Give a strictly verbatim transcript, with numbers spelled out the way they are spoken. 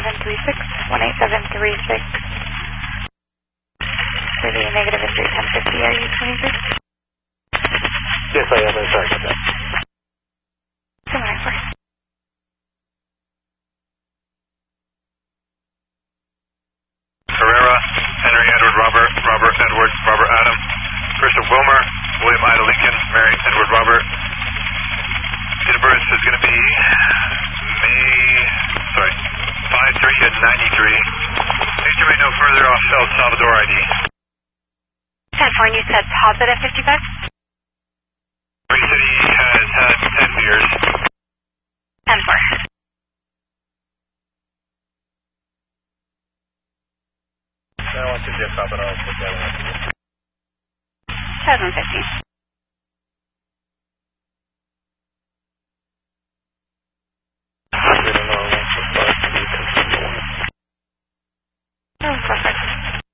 seven three six, one eight seven three six. For the negative entry ten fifty, are you twenty-three? Yes, I am. I'm sorry about that. seven nine four. Herrera, Henry Edward Robert, Robert Edward, Robert Adam, Christopher Wilmer, William Ida Lincoln, Mary Edward Robert. Date of birth is going to be May, sorry, five three to ninety-three. Danger may no further off El Salvador I D. ten four, and you said positive fifty-five? He said he has had ten beers. ten four. I want to just top it off with that one. seven fifty. I don't know, I want to start to be continuing. Oh, perfect.